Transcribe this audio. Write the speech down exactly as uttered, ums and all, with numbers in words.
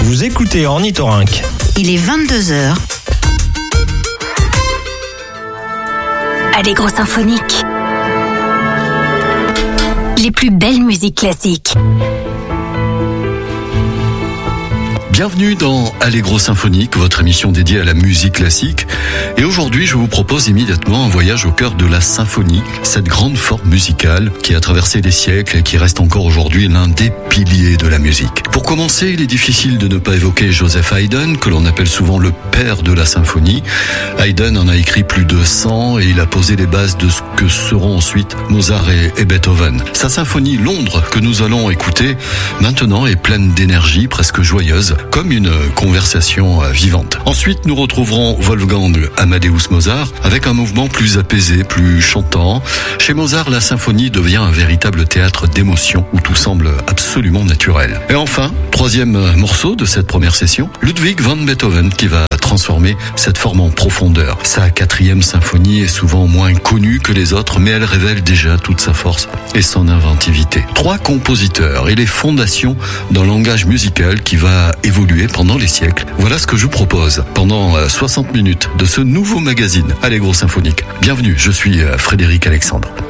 Vous écoutez Ornithorynque. Il est vingt-deux heures. Allegro symphonique. Les plus belles musiques classiques. Bienvenue dans Allegro Symphonique, votre émission dédiée à la musique classique. Et aujourd'hui, je vous propose immédiatement un voyage au cœur de la symphonie, cette grande forme musicale qui a traversé les siècles et qui reste encore aujourd'hui l'un des piliers de la musique. Pour commencer, il est difficile de ne pas évoquer Joseph Haydn, que l'on appelle souvent le père de la symphonie. Haydn en a écrit plus de cent et il a posé les bases de ce que seront ensuite Mozart et, et Beethoven. Sa symphonie Londres, que nous allons écouter maintenant, est pleine d'énergie, presque joyeuse, comme une conversation vivante. Ensuite, nous retrouverons Wolfgang Amadeus Mozart avec un mouvement plus apaisé, plus chantant. Chez Mozart, la symphonie devient un véritable théâtre d'émotions où tout semble absolument naturel. Et enfin, troisième morceau de cette première session, Ludwig van Beethoven qui va transformer cette forme en profondeur. Sa quatrième symphonie est souvent moins connue que les autres, mais elle révèle déjà toute sa force et son inventivité. Trois compositeurs et les fondations d'un langage musical qui va évoluer pendant les siècles. Voilà ce que je vous propose pendant soixante minutes de ce nouveau magazine Allegro Symphonique. Bienvenue, je suis Frédéric Alexandre.